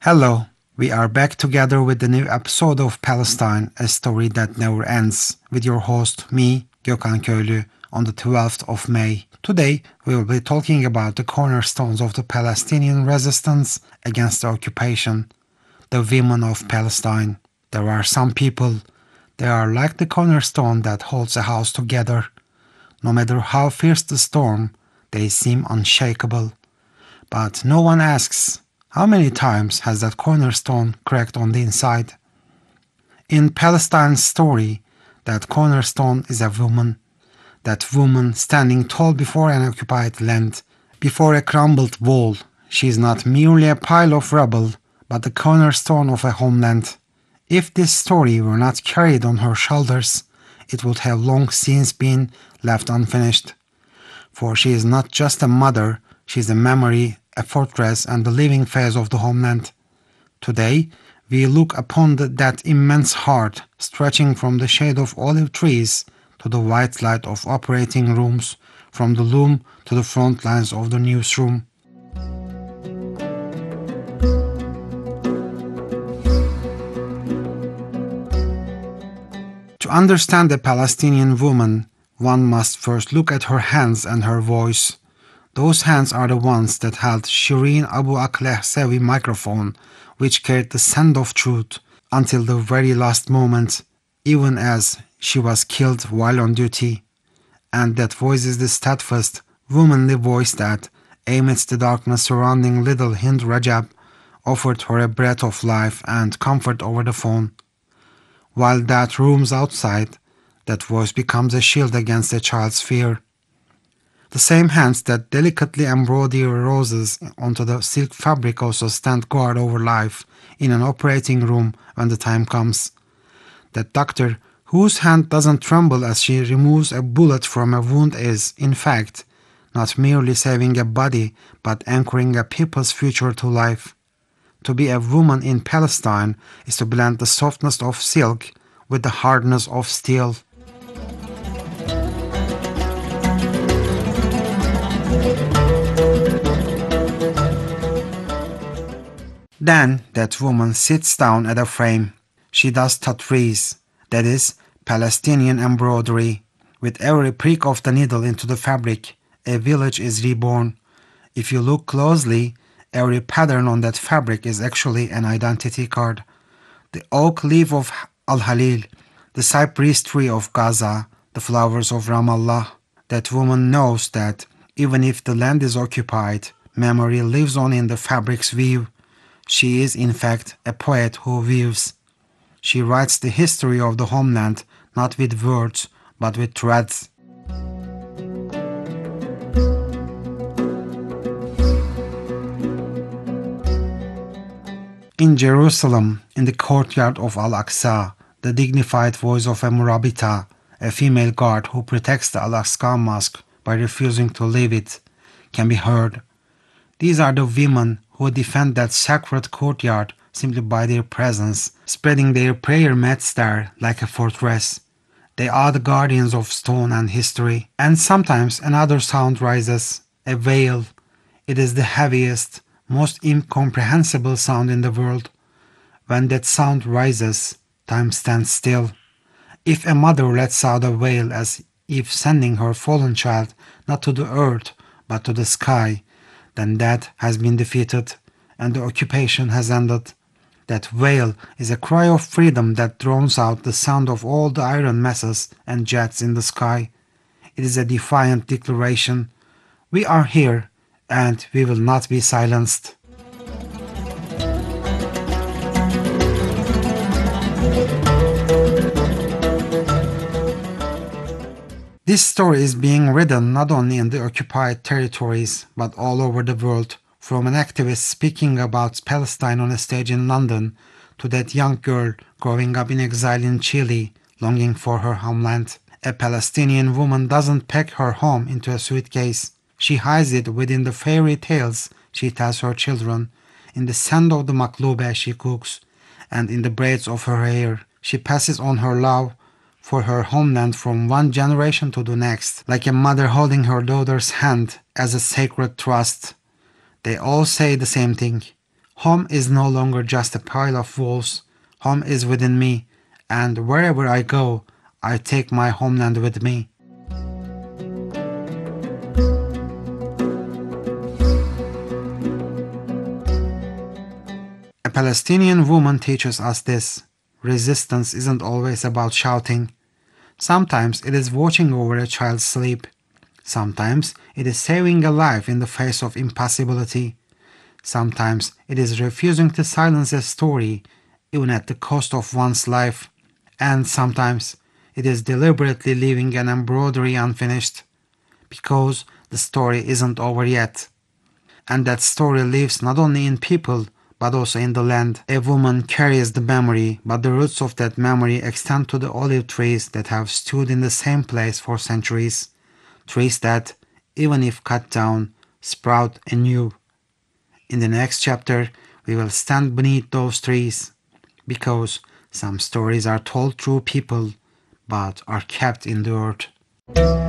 Hello, we are back together with the new episode of Palestine, a story that never ends, with your host, me, Gökhan Köylü, on the 12th of May. Today, we will be talking about the cornerstones of the Palestinian resistance against the occupation, the women of Palestine. There are some people, they are like the cornerstone that holds a house together. No matter how fierce the storm, they seem unshakable. But no one asks, how many times has that cornerstone cracked on the inside? In Palestine's story, that cornerstone is a woman. That woman standing tall before an occupied land, before a crumbled wall. She is not merely a pile of rubble, but the cornerstone of a homeland. If this story were not carried on her shoulders, it would have long since been left unfinished. For she is not just a mother, she is a memory, a fortress, and the living face of the homeland. Today, we look upon that immense heart stretching from the shade of olive trees to the white light of operating rooms, from the loom to the front lines of the newsroom. To understand the Palestinian woman, one must first look at her hands and her voice. Those hands are the ones that held Shireen Abu Akleh Sevi microphone, which carried the scent of truth until the very last moment, even as she was killed while on duty. And that voice is the steadfast, womanly voice that, amidst the darkness surrounding little Hind Rajab, offered her a breath of life and comfort over the phone. While that room's outside, that voice becomes a shield against a child's fear. The same hands that delicately embroider roses onto the silk fabric also stand guard over life in an operating room when the time comes. That doctor whose hand doesn't tremble as she removes a bullet from a wound is, in fact, not merely saving a body but anchoring a people's future to life. To be a woman in Palestine is to blend the softness of silk with the hardness of steel. Then that woman sits down at a frame. She does tatreez, that is, Palestinian embroidery. With every prick of the needle into the fabric, a village is reborn. If you look closely, every pattern on that fabric is actually an identity card. The oak leaf of Al-Halil, the cypress tree of Gaza, the flowers of Ramallah. That woman knows that, even if the land is occupied, memory lives on in the fabric's weave. She is, in fact, a poet who weaves. She writes the history of the homeland not with words, but with threads. In Jerusalem, in the courtyard of Al-Aqsa, the dignified voice of a Murabita, a female guard who protects the Al-Aqsa Mosque by refusing to leave it, can be heard. These are the women who defend that sacred courtyard simply by their presence, spreading their prayer mats there like a fortress. They are the guardians of stone and history. And sometimes another sound rises, a wail. It is the heaviest, most incomprehensible sound in the world. When that sound rises, time stands still. If a mother lets out a wail as if sending her fallen child not to the earth but to the sky, then that has been defeated and the occupation has ended. That wail is a cry of freedom that drowns out the sound of all the iron masses and jets in the sky. It is a defiant declaration. We are here and we will not be silenced. This story is being written not only in the occupied territories, but all over the world, from an activist speaking about Palestine on a stage in London, to that young girl growing up in exile in Chile, longing for her homeland. A Palestinian woman doesn't pack her home into a suitcase. She hides it within the fairy tales she tells her children, in the scent of the maklube she cooks, and in the braids of her hair. She passes on her love for her homeland from one generation to the next, like a mother holding her daughter's hand as a sacred trust. They all say the same thing. Home is no longer just a pile of walls. Home is within me, and wherever I go, I take my homeland with me. A Palestinian woman teaches us this. Resistance isn't always about shouting. Sometimes it is watching over a child's sleep. Sometimes it is saving a life in the face of impossibility. Sometimes it is refusing to silence a story, even at the cost of one's life. And sometimes it is deliberately leaving an embroidery unfinished, because the story isn't over yet. And that story lives not only in people, but also in the land. A woman carries the memory, but the roots of that memory extend to the olive trees that have stood in the same place for centuries. Trees that, even if cut down, sprout anew. In the next chapter, we will stand beneath those trees, because some stories are told through people, but are kept in the earth.